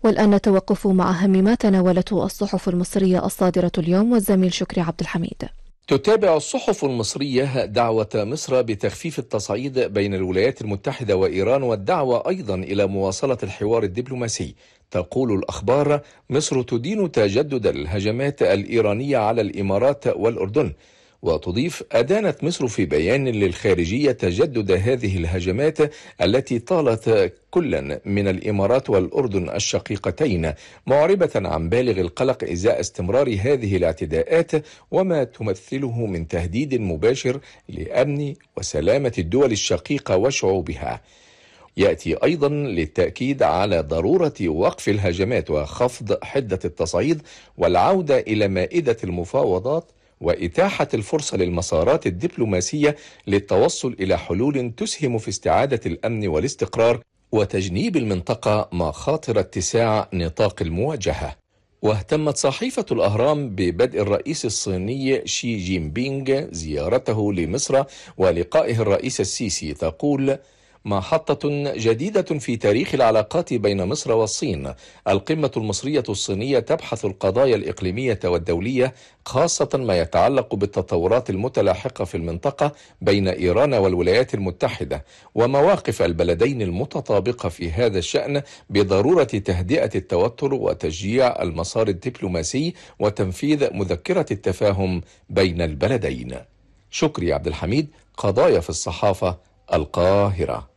والآن نتوقف مع أهم ما تناولته الصحف المصرية الصادرة اليوم، والزميل شكري عبد الحميد. تتابع الصحف المصرية دعوة مصر بتخفيف التصعيد بين الولايات المتحدة وإيران، والدعوة أيضا إلى مواصلة الحوار الدبلوماسي. تقول الأخبار: مصر تدين تجدد الهجمات الإيرانية على الإمارات والأردن. وتضيف: أدانت مصر في بيان للخارجية تجدد هذه الهجمات التي طالت كلا من الإمارات والأردن الشقيقتين، معربة عن بالغ القلق إزاء استمرار هذه الاعتداءات وما تمثله من تهديد مباشر لأمن وسلامة الدول الشقيقة وشعوبها. يأتي أيضا للتأكيد على ضرورة وقف الهجمات وخفض حدة التصعيد والعودة إلى مائدة المفاوضات، وإتاحة الفرصة للمسارات الدبلوماسية للتوصل إلى حلول تسهم في استعادة الأمن والاستقرار وتجنيب المنطقة مخاطر اتساع نطاق المواجهة. واهتمت صحيفة الأهرام ببدء الرئيس الصيني شي جين بينغ زيارته لمصر ولقائه الرئيس السيسي. تقول: محطة جديدة في تاريخ العلاقات بين مصر والصين. القمة المصرية الصينية تبحث القضايا الإقليمية والدولية، خاصة ما يتعلق بالتطورات المتلاحقة في المنطقة بين إيران والولايات المتحدة، ومواقف البلدين المتطابقة في هذا الشأن بضرورة تهدئة التوتر وتشجيع المسار الدبلوماسي وتنفيذ مذكرة التفاهم بين البلدين. شكري عبد الحميد، قضايا في الصحافة، القاهرة.